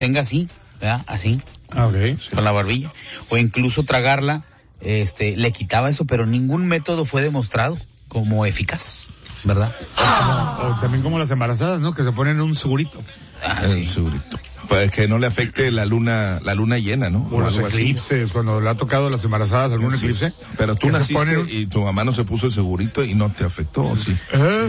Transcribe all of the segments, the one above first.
tenga así, ¿verdad? Así, Okay. con la barbilla, o incluso tragarla, le quitaba eso, pero ningún método fue demostrado como eficaz, ¿verdad? O también como las embarazadas, ¿no? Que se ponen un segurito. Sí. Segurito. Para que no le afecte la luna llena, ¿no? O los algo así. eclipses, cuando le ha tocado a las embarazadas algún eclipse. Pero tú que se naciste ponen- y tu mamá no se puso el segurito y no te afectó, ¿o sí?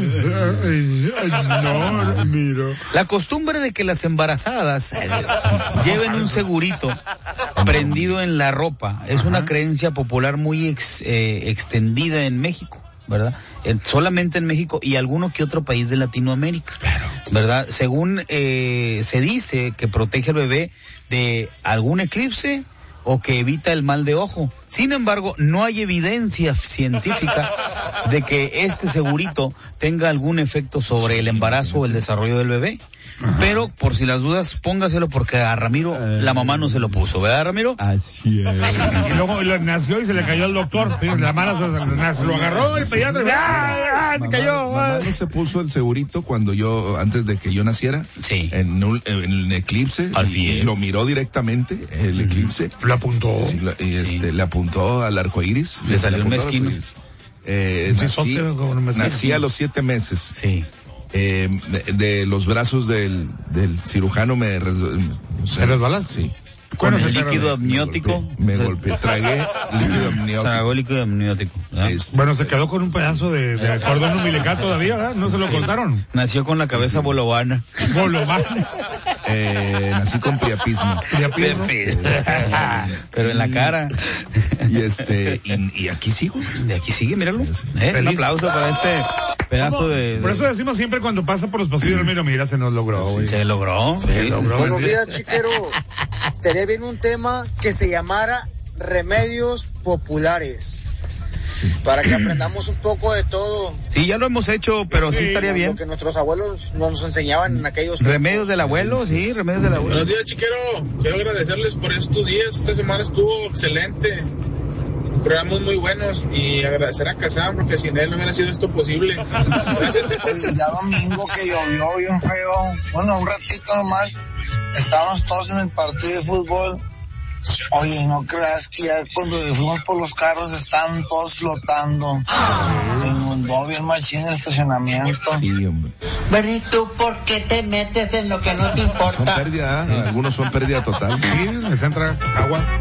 No, miro. La costumbre de que las embarazadas lleven un segurito prendido en la ropa es una creencia popular muy extendida en México, ¿verdad? Solamente en México y alguno que otro país de Latinoamérica, ¿verdad? Según se dice que protege al bebé de algún eclipse o que evita el mal de ojo. Sin embargo, no hay evidencia científica de que este segurito tenga algún efecto sobre el embarazo o el desarrollo del bebé. Pero, por si las dudas, póngaselo porque a Ramiro la mamá no se lo puso, ¿verdad, Ramiro? Así es. Y luego nació y se le cayó al doctor. Sí, la mano se lo agarró el pediatra. ¡Ah! Se cayó. Mamá no se puso el segurito antes de que yo naciera. Sí. En el eclipse. Así y es. Lo miró directamente, el eclipse. Lo apuntó. Sí, le apuntó al arco iris. Le salió un mezquino. Nací a los 7 meses. Sí. De los brazos del cirujano ¿Se resbalas? Sí. Con Bueno, el se líquido te- amniótico. Me golpeé, tragué líquido amniótico. Tragó líquido amniótico, ¿verdad? Bueno, se quedó con un pedazo de cordón umbilical todavía, ¿verdad? No se lo cortaron. Nació con la cabeza bolovana. Bolomán. Nací con priapismo. Pero en la cara. Y aquí sigo. De aquí sigue, míralo. Un Feliz. aplauso para este pedazo de... Por eso decimos siempre cuando pasa por los pasillos, mira, se nos logró, güey. Se logró. Se logró. Buenos días, chiquero. Estaría bien un tema que se llamara Remedios Populares. Para que aprendamos un poco de todo. Sí, ya lo hemos hecho, pero sí estaría Lo bien. que nuestros abuelos nos enseñaban en aquellos Remedios del abuelo, sí, remedios del abuelo. Buenos días, chiquero. Quiero agradecerles por estos días. Esta semana estuvo excelente. Programas muy buenos y agradecer a Kazam porque sin él no hubiera sido esto posible. Gracias. El día domingo que llovió bien feo, bueno, un ratito nomás, estábamos todos en el partido de fútbol. Oye, no creas que ya cuando fuimos por los carros estaban todos flotando. Se inundó bien machín el estacionamiento. Sí, hombre. Bueno, ¿y tú por qué te metes en lo que no te Son importa? pérdida, algunos son pérdida total. Sí, les entra agua.